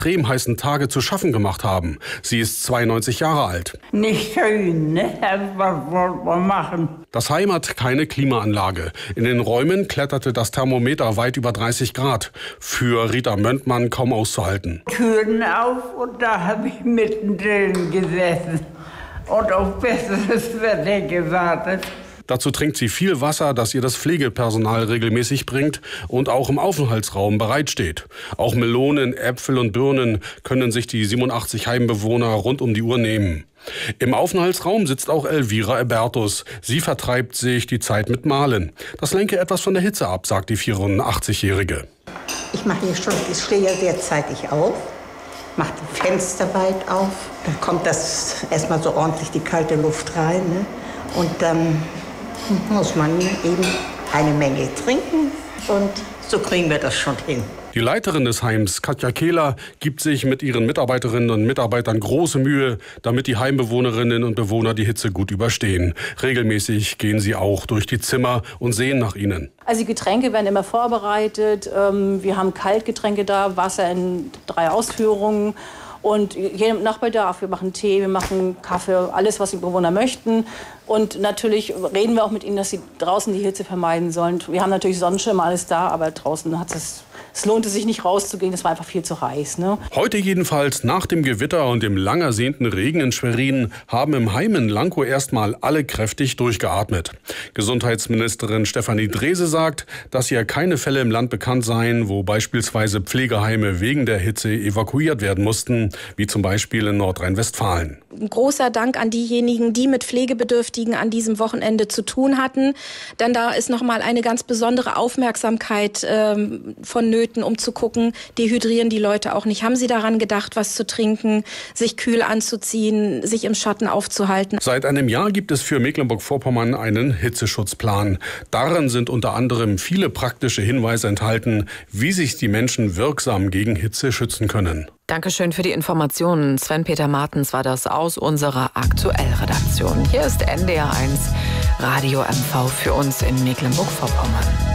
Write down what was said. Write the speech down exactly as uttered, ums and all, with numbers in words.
extrem heißen Tage zu schaffen gemacht haben. Sie ist zweiundneunzig Jahre alt. Nicht schön, ne? Was wollen wir machen? Das Heim hat keine Klimaanlage. In den Räumen kletterte das Thermometer weit über dreißig Grad. Für Rita Möntmann kaum auszuhalten. Türen auf und da habe ich mittendrin gesessen und auf besseres Wetter gewartet. Dazu trinkt sie viel Wasser, das ihr das Pflegepersonal regelmäßig bringt und auch im Aufenthaltsraum bereitsteht. Auch Melonen, Äpfel und Birnen können sich die siebenundachtzig Heimbewohner rund um die Uhr nehmen. Im Aufenthaltsraum sitzt auch Elvira Ebertus. Sie vertreibt sich die Zeit mit Malen. Das lenke etwas von der Hitze ab, sagt die vierundachtzigjährige. Ich mache hier schon, ich stehe ja sehr zeitig auf, mache die Fenster weit auf. Dann kommt das erstmal so ordentlich die kalte Luft rein, ne? Und dann muss man eben eine Menge trinken und so kriegen wir das schon hin. Die Leiterin des Heims, Katja Kehler, gibt sich mit ihren Mitarbeiterinnen und Mitarbeitern große Mühe, damit die Heimbewohnerinnen und Bewohner die Hitze gut überstehen. Regelmäßig gehen sie auch durch die Zimmer und sehen nach ihnen. Also die Getränke werden immer vorbereitet. Wir haben Kaltgetränke da, Wasser in drei Ausführungen. Und je nach Bedarf, wir machen Tee, wir machen Kaffee, alles, was die Bewohner möchten. Und natürlich reden wir auch mit ihnen, dass sie draußen die Hitze vermeiden sollen. Wir haben natürlich Sonnenschirme, alles da, aber draußen hat es, es lohnte sich nicht rauszugehen, es war einfach viel zu heiß. Ne? Heute jedenfalls, nach dem Gewitter und dem lang ersehnten Regen in Schwerin, haben im Heim in Lankow erstmal alle kräftig durchgeatmet. Gesundheitsministerin Stefanie Drese sagt, dass ihr keine Fälle im Land bekannt seien, wo beispielsweise Pflegeheime wegen der Hitze evakuiert werden mussten, wie zum Beispiel in Nordrhein-Westfalen. Ein großer Dank an diejenigen, die mit Pflegebedürftigen an diesem Wochenende zu tun hatten. Denn da ist noch mal eine ganz besondere Aufmerksamkeit ähm, vonnöten, um zu gucken, dehydrieren die Leute auch nicht. Haben sie daran gedacht, was zu trinken, sich kühl anzuziehen, sich im Schatten aufzuhalten? Seit einem Jahr gibt es für Mecklenburg-Vorpommern einen Hitzeschutzplan. Darin sind unter anderem viele praktische Hinweise enthalten, wie sich die Menschen wirksam gegen Hitze schützen können. Dankeschön für die Informationen. Sven-Peter Martens war das aus unserer Aktuellredaktion. Hier ist N D R eins Radio M V für uns in Mecklenburg-Vorpommern.